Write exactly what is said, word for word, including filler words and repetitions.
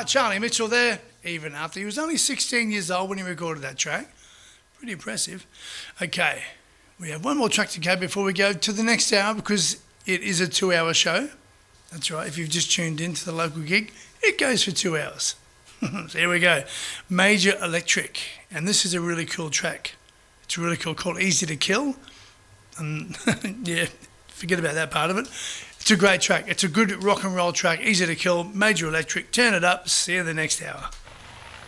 smart Charlie Mitchell there, even after he was only sixteen years old when he recorded that track. Pretty impressive. Okay, we have one more track to go before we go to the next hour because it is a two-hour show. That's right, if you've just tuned in to the local gig, it goes for two hours. So here we go. Major Electric, and this is a really cool track. It's really cool, called Easy to Kill. And yeah, forget about that part of it. It's a great track. It's a good rock and roll track, easy to kill, Major Electric. Turn it up. See you the next hour.